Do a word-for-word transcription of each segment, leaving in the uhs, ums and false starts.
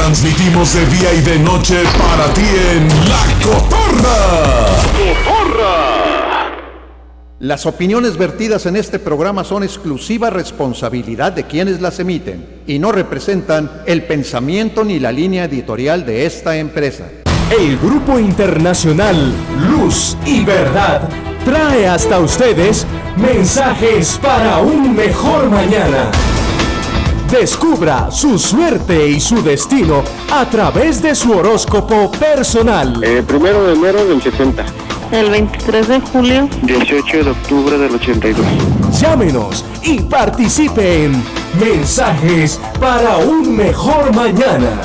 Transmitimos de día y de noche para ti en La Cotorra. ¡Cotorra! Las opiniones vertidas en este programa son exclusiva responsabilidad de quienes las emiten y no representan el pensamiento ni la línea editorial de esta empresa. El Grupo Internacional Luz y Verdad trae hasta ustedes mensajes para un mejor mañana. Descubra su suerte y su destino a través de su horóscopo personal. El primero de enero del setenta. El veintitrés de julio. dieciocho de octubre del ochenta y dos. Llámenos y participe en Mensajes para un mejor mañana.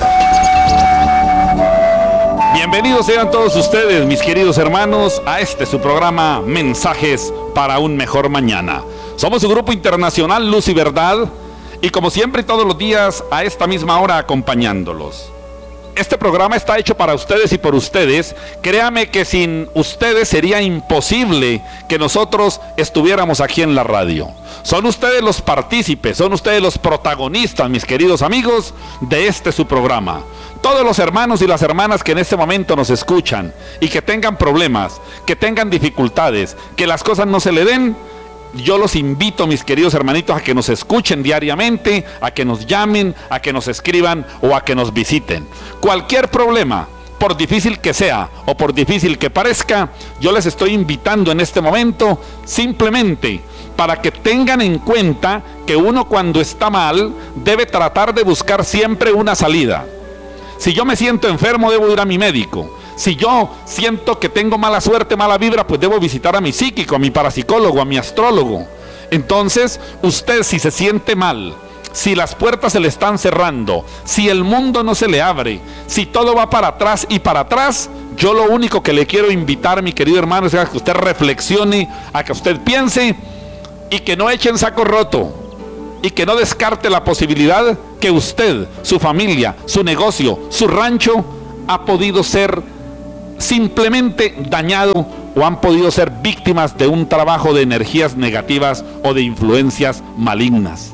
Bienvenidos sean todos ustedes, mis queridos hermanos, a este su programa Mensajes para un mejor mañana. Somos su Grupo Internacional Luz y Verdad y como siempre todos los días a esta misma hora acompañándolos. Este programa está hecho para ustedes y por ustedes. Créame que sin ustedes sería imposible que nosotros estuviéramos aquí en la radio. Son ustedes los partícipes, son ustedes los protagonistas, mis queridos amigos, de este su programa. Todos los hermanos y las hermanas que en este momento nos escuchan y que tengan problemas, que tengan dificultades, que las cosas no se le den, yo los invito, mis queridos hermanitos, a que nos escuchen diariamente, a que nos llamen, a que nos escriban o a que nos visiten. Cualquier problema, por difícil que sea o por difícil que parezca, yo les estoy invitando en este momento simplemente para que tengan en cuenta que uno cuando está mal debe tratar de buscar siempre una salida. Si yo me siento enfermo, debo ir a mi médico. Si yo siento que tengo mala suerte, mala vibra, pues debo visitar a mi psíquico, a mi parapsicólogo, a mi astrólogo. Entonces, usted si se siente mal, si las puertas se le están cerrando, si el mundo no se le abre, si todo va para atrás y para atrás, yo lo único que le quiero invitar, mi querido hermano, es a que usted reflexione, a que usted piense y que no eche en saco roto. Y que no descarte la posibilidad que usted, su familia, su negocio, su rancho ha podido ser simplemente dañado o han podido ser víctimas de un trabajo de energías negativas o de influencias malignas.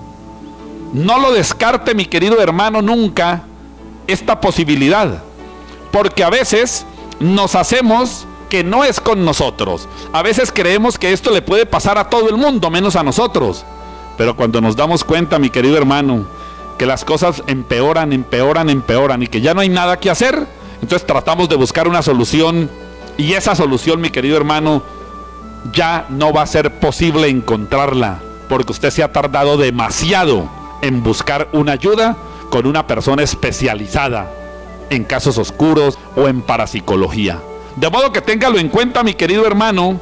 No lo descarte, mi querido hermano, nunca esta posibilidad, porque a veces nos hacemos que no es con nosotros. A veces creemos que esto le puede pasar a todo el mundo menos a nosotros. Pero cuando nos damos cuenta, mi querido hermano, que las cosas empeoran, empeoran, empeoran y que ya no hay nada que hacer, entonces tratamos de buscar una solución y esa solución, mi querido hermano, ya no va a ser posible encontrarla porque usted se ha tardado demasiado en buscar una ayuda con una persona especializada en casos oscuros o en parapsicología. De modo que téngalo en cuenta, mi querido hermano.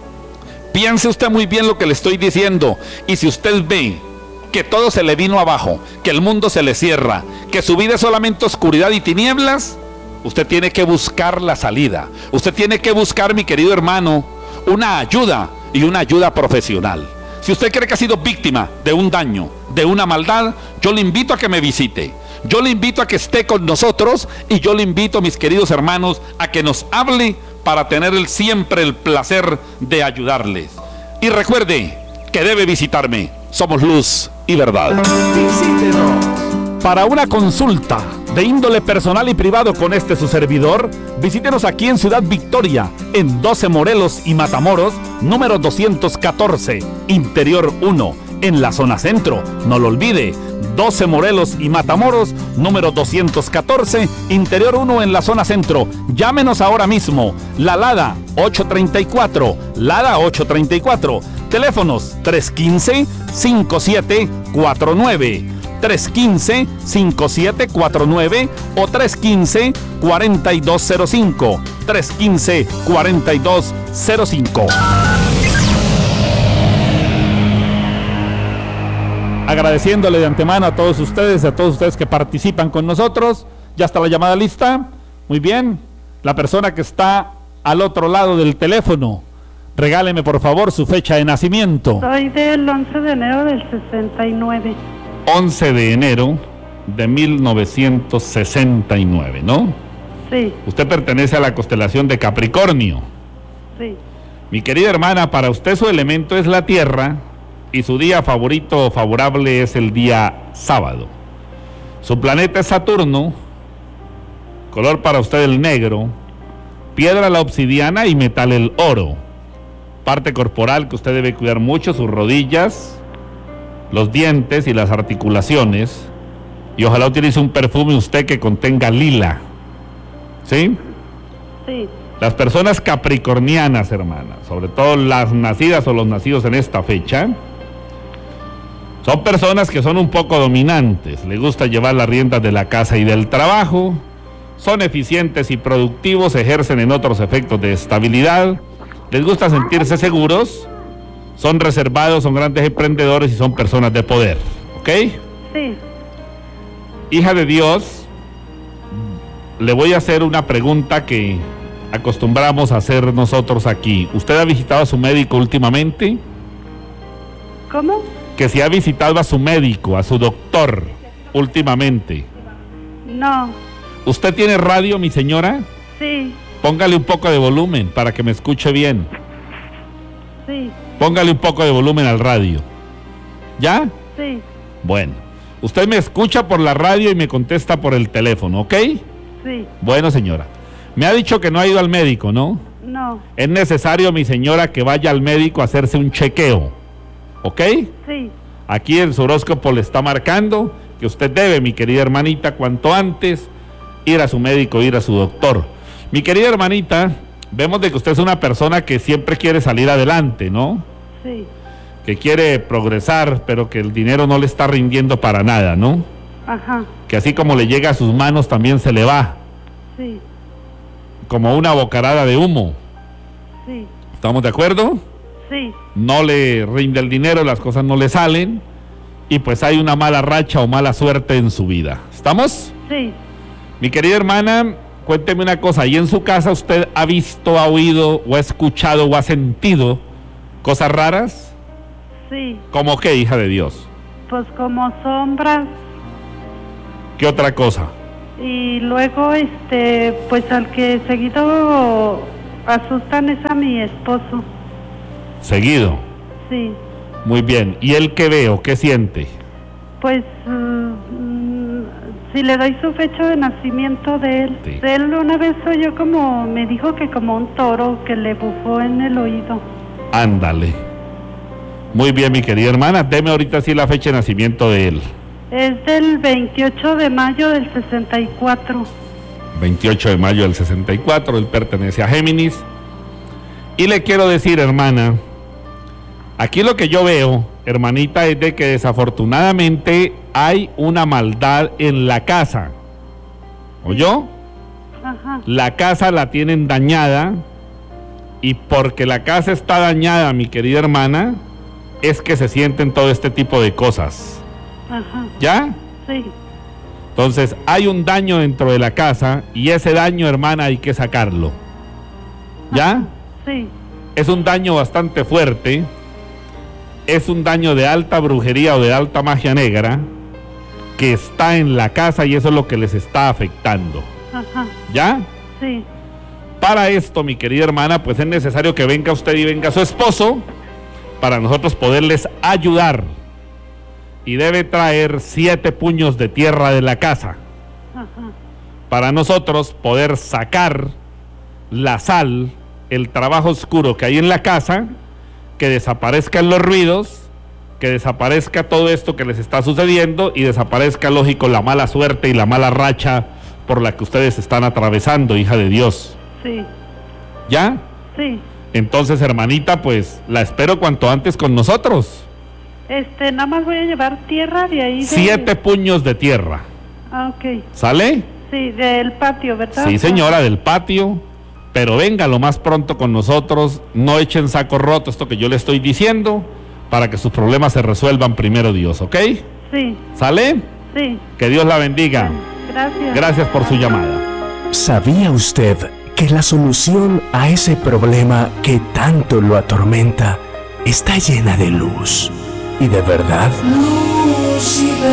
Piense usted muy bien lo que le estoy diciendo y si usted ve que todo se le vino abajo, que el mundo se le cierra, que su vida es solamente oscuridad y tinieblas, usted tiene que buscar la salida. Usted tiene que buscar, mi querido hermano, una ayuda y una ayuda profesional. Si usted cree que ha sido víctima de un daño, de una maldad, yo le invito a que me visite. Yo le invito a que esté con nosotros y yo le invito, mis queridos hermanos, a que nos hable para tener el, siempre el placer de ayudarles. Y recuerde que debe visitarme. Somos Luz y Verdad. Visítenos. Para una consulta de índole personal y privado con este su servidor, visítenos aquí en Ciudad Victoria, en doce Morelos y Matamoros, número doscientos catorce, Interior uno, en la zona centro. No lo olvide, doce Morelos y Matamoros, número doscientos catorce, Interior uno en la zona centro. Llámenos ahora mismo. La Lada ocho treinta y cuatro, Lada ocho treinta y cuatro. Teléfonos tres uno cinco, cinco siete cuatro nueve, tres uno cinco, cinco siete cuatro nueve o tres uno cinco, cuatro dos cero cinco, tres uno cinco, cuatro dos cero cinco. Agradeciéndole de antemano a todos ustedes, a todos ustedes que participan con nosotros. Ya está la llamada lista. Muy bien. La persona que está al otro lado del teléfono, regáleme por favor su fecha de nacimiento. Soy del once de enero del sesenta y nueve. once de enero de mil novecientos sesenta y nueve, ¿no? Sí. Usted pertenece a la constelación de Capricornio. Sí. Mi querida hermana, para usted su elemento es la tierra y su día favorito o favorable es el día sábado. Su planeta es Saturno color para usted el negro, piedra la obsidiana y metal el oro. Parte corporal que usted debe cuidar mucho, sus rodillas, los dientes y las articulaciones. Y ojalá utilice un perfume usted que contenga lila. ¿Sí? Sí. Las personas capricornianas, hermana, sobre todo las nacidas o los nacidos en esta fecha, son personas que son un poco dominantes. Les gusta llevar las riendas de la casa y del trabajo. Son eficientes y productivos, ejercen en otros efectos de estabilidad. Les gusta sentirse seguros. Son reservados, son grandes emprendedores y son personas de poder. ¿Ok? Sí. Hija de Dios, le voy a hacer una pregunta que acostumbramos a hacer nosotros aquí. ¿Usted ha visitado a su médico últimamente? ¿Cómo? Que si ha visitado a su médico, a su doctor, últimamente. No. ¿Usted tiene radio, mi señora? Sí. Póngale un poco de volumen para que me escuche bien. Sí. Póngale un poco de volumen al radio. ¿Ya? Sí. Bueno, usted me escucha por la radio y me contesta por el teléfono, ¿ok? Sí. Bueno, señora. Me ha dicho que no ha ido al médico, ¿no? No. Es necesario, mi señora, que vaya al médico a hacerse un chequeo, ¿ok? Sí. Aquí el su horóscopo le está marcando que usted debe, mi querida hermanita, cuanto antes ir a su médico, ir a su doctor. Mi querida hermanita, vemos de que usted es una persona que siempre quiere salir adelante, ¿no? Sí. Que quiere progresar, pero que el dinero no le está rindiendo para nada, ¿no? Ajá. Que así como le llega a sus manos también se le va, Sí. como una bocarada de humo. Sí. ¿Estamos de acuerdo? Sí. No le rinde el dinero, las cosas no le salen y pues hay una mala racha o mala suerte en su vida. ¿Estamos? Sí. Mi querida hermana, cuénteme una cosa, ¿y en su casa usted ha visto, ha oído o ha escuchado o ha sentido cosas raras? Sí. ¿Cómo qué, hija de Dios? Pues como sombras. ¿Qué otra cosa? Y luego, este, pues al que seguido asustan es a mi esposo. Seguido. Sí. Muy bien. ¿Y él qué ve o qué siente? Pues mm, si le doy su fecha de nacimiento de él. Sí. Él una vez oyó como, me dijo que como un toro que le bufó en el oído. Ándale. Muy bien, mi querida hermana. Deme ahorita sí la fecha de nacimiento de él. Es del veintiocho de mayo del sesenta y cuatro. veintiocho de mayo del sesenta y cuatro, él pertenece a Géminis. Y le quiero decir, hermana, aquí lo que yo veo, hermanita, es de que desafortunadamente hay una maldad en la casa. ¿Oyó? Ajá. La casa la tienen dañada y porque la casa está dañada, mi querida hermana, es que se sienten todo este tipo de cosas. Ajá. ¿Ya? Sí. Entonces hay un daño dentro de la casa y ese daño, hermana, hay que sacarlo. ¿Ya? Sí. Es un daño bastante fuerte, es un daño de alta brujería o de alta magia negra que está en la casa y eso es lo que les está afectando. Ajá. ¿Ya? Sí. Para esto, mi querida hermana, pues es necesario que venga usted y venga su esposo para nosotros poderles ayudar. Y debe traer siete puños de tierra de la casa. Ajá. Para nosotros poder sacar la sal, el trabajo oscuro que hay en la casa, que desaparezcan los ruidos, que desaparezca todo esto que les está sucediendo y desaparezca, lógico, la mala suerte y la mala racha por la que ustedes están atravesando, hija de Dios. Sí. ¿Ya? Sí. Entonces, hermanita, pues la espero cuanto antes con nosotros. Este, nada más voy a llevar tierra de ahí. De... Siete puños de tierra. Ah, ok. ¿Sale? Sí, del patio, ¿verdad? Sí, señora, del patio. Pero venga lo más pronto con nosotros. No echen saco roto esto que yo le estoy diciendo para que sus problemas se resuelvan primero Dios, ¿ok? Sí. ¿Sale? Sí. Que Dios la bendiga. Gracias. Gracias por su llamada. ¿Sabía usted que la solución a ese problema que tanto lo atormenta está llena de luz y de verdad? Luz y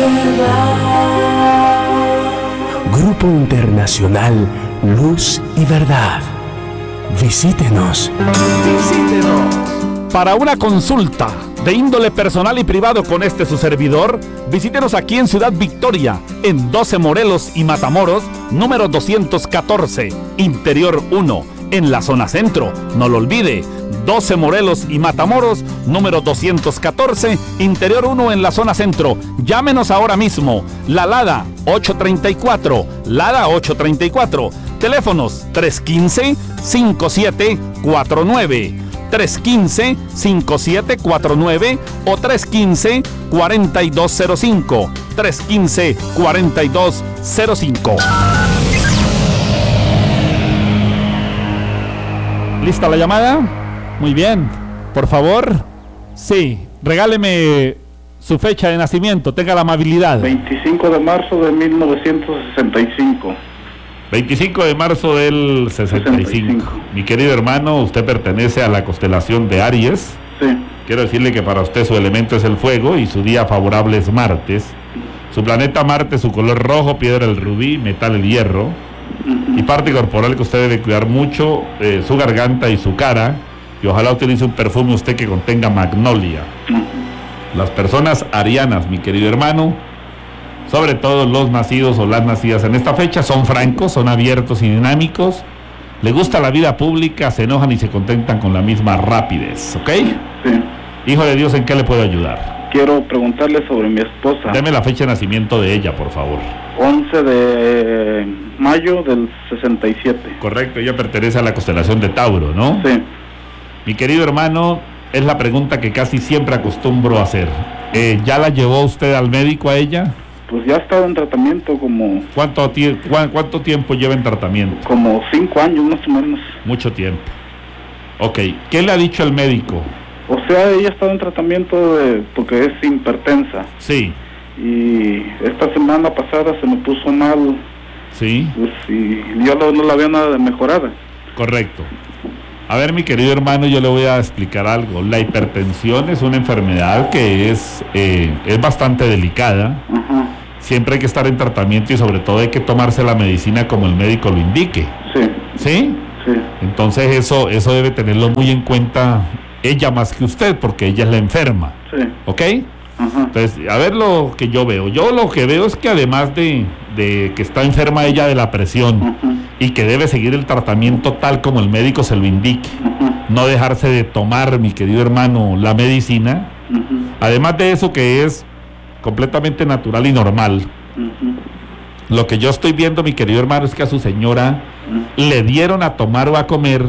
verdad. Grupo Internacional Luz y Verdad. Visítenos. Visítenos. Para una consulta de índole personal y privado con este su servidor, visítenos aquí en Ciudad Victoria, en doce Morelos y Matamoros, número doscientos catorce, Interior uno, en la zona centro. No lo olvide, doce Morelos y Matamoros, número doscientos catorce, Interior uno en la zona centro. Llámenos ahora mismo. La Lada ocho treinta y cuatro, Lada ocho treinta y cuatro. Teléfonos tres uno cinco, cinco siete cuatro nueve, tres uno cinco, cinco siete cuatro nueve o tres uno cinco, cuatro dos cero cinco, tres uno cinco, cuatro dos cero cinco. ¿Lista la llamada? Muy bien. Por favor. Sí. Regáleme su fecha de nacimiento. Tenga la amabilidad. veinticinco de marzo de mil novecientos sesenta y cinco. veinticinco de marzo del sesenta y cinco. sesenta y cinco. Mi querido hermano, usted pertenece a la constelación de Aries. Sí. Quiero decirle que para usted su elemento es el fuego y su día favorable es martes. Su planeta Marte, su color rojo, piedra el rubí, metal el hierro. Y parte corporal que usted debe cuidar mucho, eh, su garganta y su cara, y ojalá utilice un perfume usted que contenga magnolia. Las personas arianas, mi querido hermano, sobre todo los nacidos o las nacidas en esta fecha, son francos, son abiertos y dinámicos, le gusta la vida pública, se enojan y se contentan con la misma rapidez, ¿ok? Sí. Hijo de Dios, ¿en qué le puedo ayudar? Quiero preguntarle sobre mi esposa. Deme la fecha de nacimiento de ella, por favor. once de mayo del sesenta y siete. Correcto, ella pertenece a la constelación de Tauro, ¿no? Sí. Mi querido hermano, es la pregunta que casi siempre acostumbro a hacer. Eh, ¿Ya la llevó usted al médico a ella? Pues ya ha estado en tratamiento como... ¿Cuánto, tie- cu- ¿Cuánto tiempo lleva en tratamiento? Como cinco años más o menos. Mucho tiempo. Ok, ¿qué le ha dicho el médico? O sea, ella ha estado en tratamiento de, porque es hipertensa. Sí. Y esta semana pasada se me puso mal. Sí. Pues, y yo no, no la veo nada de mejorada. Correcto. A ver, mi querido hermano, yo le voy a explicar algo. La hipertensión es una enfermedad que es, eh, es bastante delicada. Ajá. Siempre hay que estar en tratamiento y sobre todo hay que tomarse la medicina como el médico lo indique. Sí. ¿Sí? Sí. Entonces eso, eso debe tenerlo muy en cuenta ella más que usted, porque ella es la enferma. Sí. ¿Ok? Ajá. Entonces, a ver lo que yo veo. Yo lo que veo es que además de, de que está enferma ella de la presión, Ajá. y que debe seguir el tratamiento tal como el médico se lo indique, Ajá. no dejarse de tomar, mi querido hermano, la medicina. Ajá. Además de eso, que es completamente natural y normal. Ajá. Lo que yo estoy viendo, mi querido hermano, es que a su señora le dieron a tomar o a comer,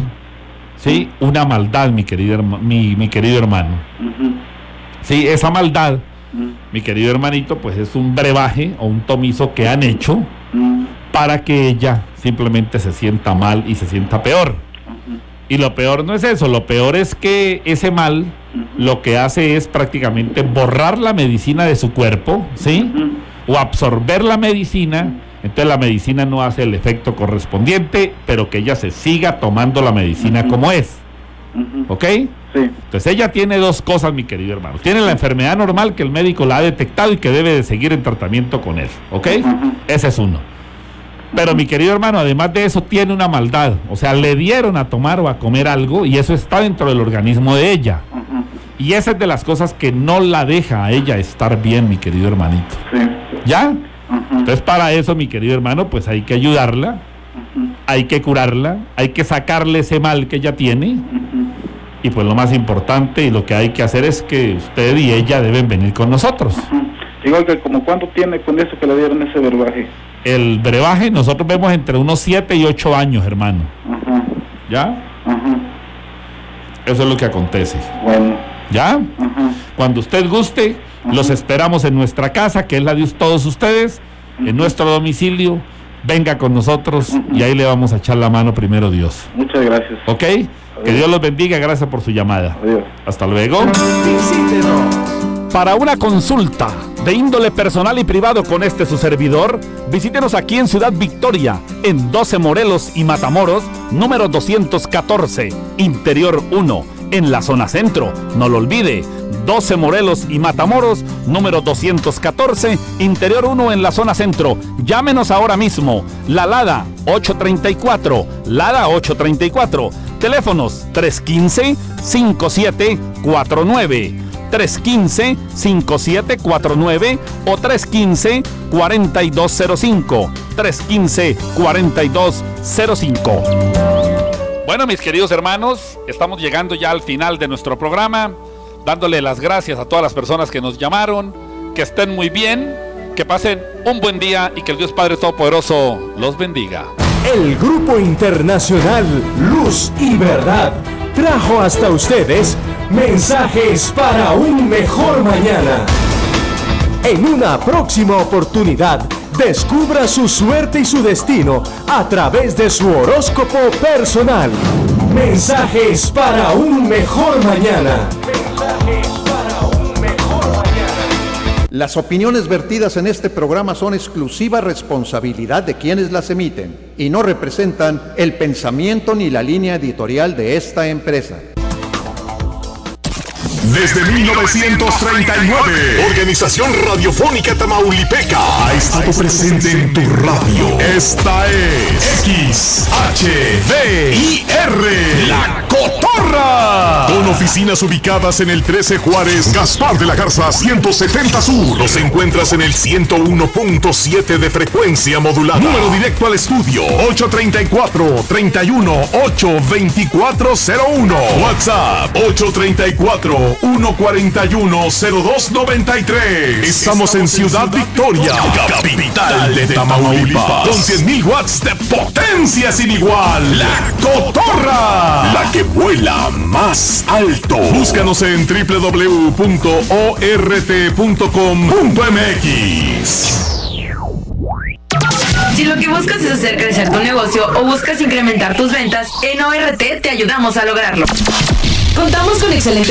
¿sí?, una maldad, mi querido, herma- mi, mi querido hermano. Ajá. Sí, esa maldad, Ajá. mi querido hermanito, pues es un brebaje o un tomizo que han hecho Ajá. para que ella simplemente se sienta mal y se sienta peor. Ajá. Y lo peor no es eso, lo peor es que ese mal lo que hace es prácticamente borrar la medicina de su cuerpo, ¿sí? Ajá. O absorber la medicina, entonces la medicina no hace el efecto correspondiente, pero que ella se siga tomando la medicina como es, Ajá. ¿ok? Sí. Entonces ella tiene dos cosas, mi querido hermano. Tiene la enfermedad normal que el médico la ha detectado y que debe de seguir en tratamiento con él, ¿ok? Ajá. Ese es uno. Pero mi querido hermano, además de eso, tiene una maldad. O sea, le dieron a tomar o a comer algo y eso está dentro del organismo de ella. Ajá. Y esa es de las cosas que no la deja a ella estar bien, mi querido hermanito. Sí. ¿Ya? Ajá. Entonces, para eso, mi querido hermano, pues hay que ayudarla, Ajá. hay que curarla, hay que sacarle ese mal que ella tiene. Ajá. Y pues lo más importante y lo que hay que hacer es que usted y ella deben venir con nosotros. Ajá. Igual que como cuánto tiene con eso que le dieron ese verbaje. El brebaje nosotros vemos entre unos siete y ocho años, hermano. Ajá. ¿Ya? Ajá. Eso es lo que acontece. Bueno. ¿Ya? Ajá. Cuando usted guste, Ajá. los esperamos en nuestra casa, que es la de todos ustedes, en nuestro domicilio. Venga con nosotros y ahí le vamos a echar la mano primero Dios. Muchas gracias. ¿Ok? Que Dios los bendiga. Gracias por su llamada. Adiós. Hasta luego. Visítenos. Para una consulta de índole personal y privado con este su servidor, visítenos aquí en Ciudad Victoria, en doce Morelos y Matamoros, número doscientos catorce, Interior uno, en la zona centro. No lo olvide, doce Morelos y Matamoros, número doscientos catorce, Interior uno en la zona centro. Llámenos ahora mismo. La Lada ocho treinta y cuatro, Lada ocho treinta y cuatro. Teléfonos tres uno cinco, cinco siete cuatro nueve. tres uno cinco, cinco siete cuatro nueve o tres uno cinco, cuatro dos cero cinco. tres uno cinco, cuatro dos cero cinco. Bueno, mis queridos hermanos, estamos llegando ya al final de nuestro programa, dándole las gracias a todas las personas que nos llamaron, que estén muy bien, que pasen un buen día y que el Dios Padre Todopoderoso los bendiga. El Grupo Internacional Luz y Verdad trajo hasta ustedes mensajes para un mejor mañana. En una próxima oportunidad, descubra su suerte y su destino a través de su horóscopo personal. Mensajes para un mejor mañana. Mensajes para un mejor mañana. Las opiniones vertidas en este programa son exclusiva responsabilidad de quienes las emiten y no representan el pensamiento ni la línea editorial de esta empresa. Desde mil novecientos treinta y nueve, Organización Radiofónica Tamaulipeca ha estado presente en tu radio. Esta es X H D I R, La Cotorra. Con oficinas ubicadas en el trece Juárez, Gaspar de la Garza ciento setenta Sur. Los encuentras en el ciento uno punto siete de frecuencia modulada. Número directo al estudio ocho treinta y cuatro, treinta y uno, ocho veinticuatro cero uno. WhatsApp ocho treinta y cuatro, uno cuarenta y uno, cero dos noventa y tres. Estamos en Ciudad Victoria, capital de Tamaulipas, con cien mil watts de potencia sin igual. La Cotorra, la que vuela más alto. Búscanos en doble u doble u doble u punto o r t punto com punto m x. Si lo que buscas es hacer crecer tu negocio o buscas incrementar tus ventas, en O R T te ayudamos a lograrlo. Contamos con excelentes